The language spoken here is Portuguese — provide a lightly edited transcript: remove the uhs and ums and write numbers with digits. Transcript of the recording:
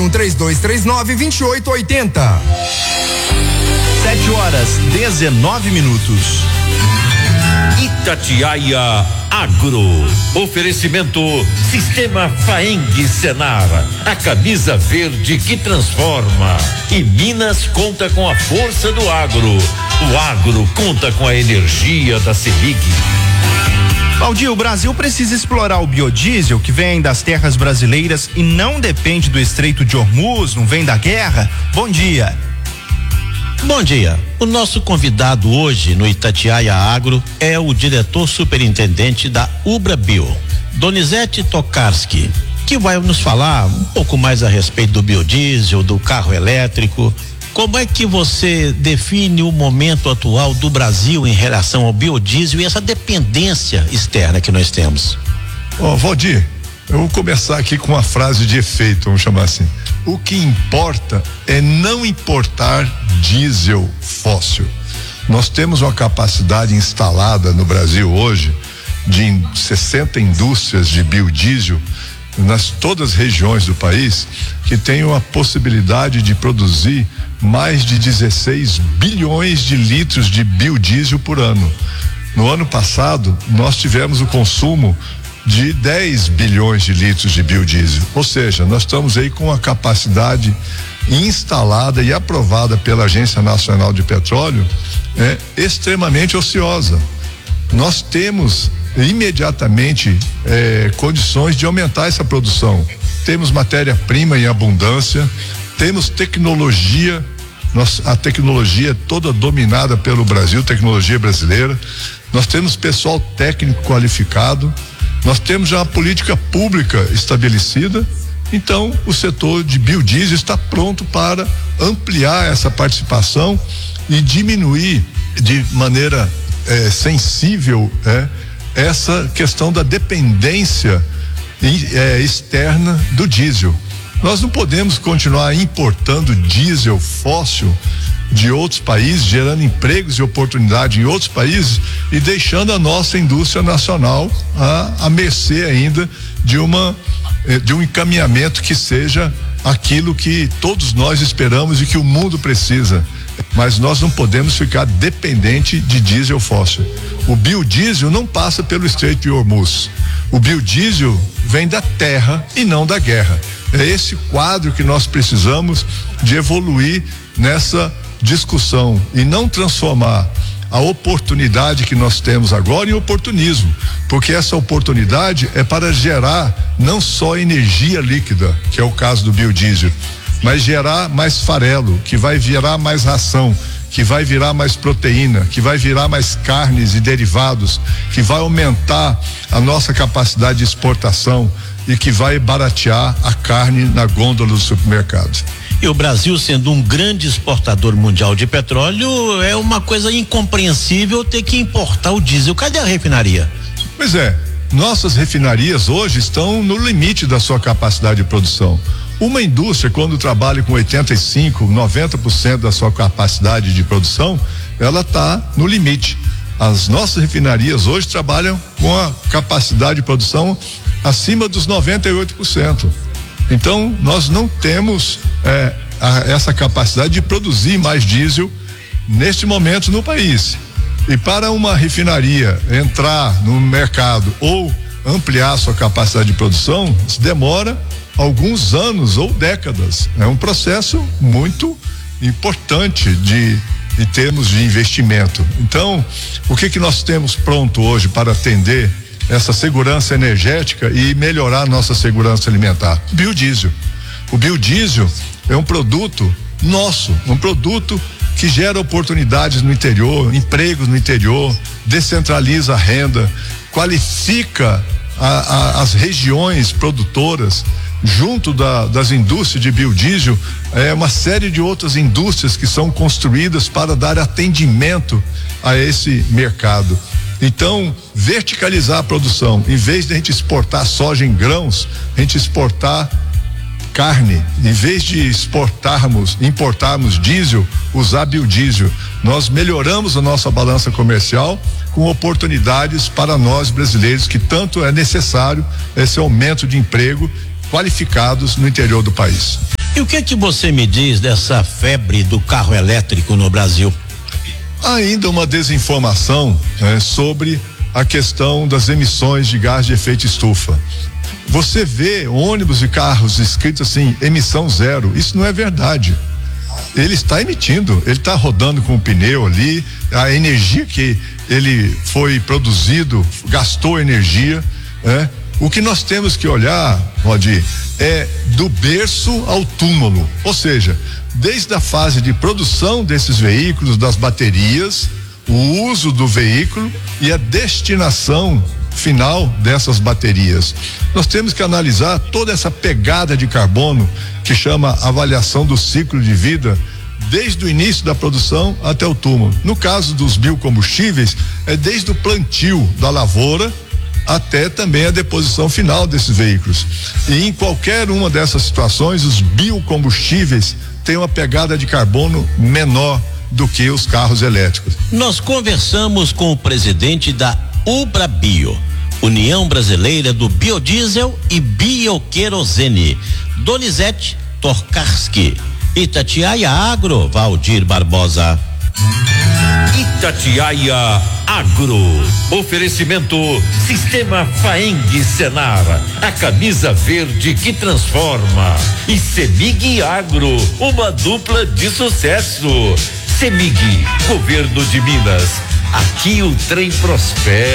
99132392880. 7h19. Itatiaia Agro. Oferecimento Sistema Faeng Senar. A camisa verde que transforma. E Minas conta com a força do agro. O agro conta com a energia da Selig. Valdir, o Brasil precisa explorar o biodiesel que vem das terras brasileiras e não depende do Estreito de Hormuz, não vem da guerra? Bom dia. Bom dia. O nosso convidado hoje no Itatiaia Agro é o diretor superintendente da Ubra Bio, Donizete Tokarski, que vai nos falar um pouco mais a respeito do biodiesel, do carro elétrico. Como é que você define o momento atual do Brasil em relação ao biodiesel e essa dependência externa que nós temos? Valdir, eu vou começar aqui com uma frase de efeito, vamos chamar assim. O que importa é não importar diesel fóssil. Nós temos uma capacidade instalada no Brasil hoje de 60 indústrias de biodiesel nas todas as regiões do país que tem a possibilidade de produzir mais de 16 bilhões de litros de biodiesel por ano. No ano passado, nós tivemos o consumo de 10 bilhões de litros de biodiesel, ou seja, nós estamos aí com a capacidade instalada e aprovada pela Agência Nacional de Petróleo extremamente ociosa. Nós temos imediatamente condições de aumentar essa produção. Temos matéria-prima em abundância, temos tecnologia, a tecnologia é toda dominada pelo Brasil, tecnologia brasileira. Nós temos pessoal técnico qualificado. Nós temos já uma política pública estabelecida, então o setor de biodiesel está pronto para ampliar essa participação e diminuir de maneira sensível essa questão da dependência externa do diesel. Nós não podemos continuar importando diesel fóssil de outros países, gerando empregos e oportunidade em outros países e deixando a nossa indústria nacional à mercê ainda de um encaminhamento que seja aquilo que todos nós esperamos e que o mundo precisa. Mas nós não podemos ficar dependente de diesel fóssil. O biodiesel não passa pelo Estreito de Hormuz. O biodiesel vem da terra e não da guerra. É esse quadro que nós precisamos de evoluir nessa discussão e não transformar a oportunidade que nós temos agora em oportunismo, porque essa oportunidade é para gerar não só energia líquida, que é o caso do biodiesel, mas gerar mais farelo, que vai virar mais ração, que vai virar mais proteína, que vai virar mais carnes e derivados, que vai aumentar a nossa capacidade de exportação e que vai baratear a carne na gôndola do supermercado. E o Brasil, sendo um grande exportador mundial de petróleo, é uma coisa incompreensível ter que importar o diesel. Cadê a refinaria? Pois é, nossas refinarias hoje estão no limite da sua capacidade de produção. Uma indústria, quando trabalha com 85%, 90% da sua capacidade de produção, ela está no limite. As nossas refinarias hoje trabalham com a capacidade de produção acima dos 98%. Então, nós não temos essa capacidade de produzir mais diesel neste momento no país. E para uma refinaria entrar no mercado ou ampliar sua capacidade de produção, isso demora alguns anos ou décadas. É um processo muito importante em termos de investimento. Então, o que nós temos pronto hoje para atender essa segurança energética e melhorar nossa segurança alimentar? Biodiesel. O biodiesel é um produto nosso, um produto que gera oportunidades no interior, empregos no interior, descentraliza a renda, qualifica as regiões produtoras junto das indústrias de biodiesel, uma série de outras indústrias que são construídas para dar atendimento a esse mercado. Então, verticalizar a produção, em vez de a gente exportar soja em grãos, a gente exportar carne, em vez de importarmos diesel, usar biodiesel. Nós melhoramos a nossa balança comercial com oportunidades para nós brasileiros, que tanto é necessário esse aumento de emprego qualificados no interior do país. E o que você me diz dessa febre do carro elétrico no Brasil? Ainda uma desinformação sobre a questão das emissões de gás de efeito estufa. Você vê ônibus e carros escritos assim, emissão zero. Isso não é verdade. Ele está emitindo, ele está rodando com o pneu ali, a energia que ele foi produzido, gastou energia, O que nós temos que olhar, Rodir, é do berço ao túmulo, ou seja, desde a fase de produção desses veículos, das baterias, o uso do veículo e a destinação final dessas baterias. Nós temos que analisar toda essa pegada de carbono que chama avaliação do ciclo de vida, desde o início da produção até o túmulo. No caso dos biocombustíveis, é desde o plantio da lavoura até também a deposição final desses veículos. E em qualquer uma dessas situações, os biocombustíveis têm uma pegada de carbono menor do que os carros elétricos. Nós conversamos com o presidente da UBRABIO, União Brasileira do Biodiesel e Bioquerosene, Donizete Tokarski. Itatiaia Agro, Valdir Barbosa. Itatiaia Agro. Oferecimento Sistema Faeng Senar, a camisa verde que transforma. E Semig Agro, uma dupla de sucesso. Semig, Governo de Minas. Aqui o trem prospera.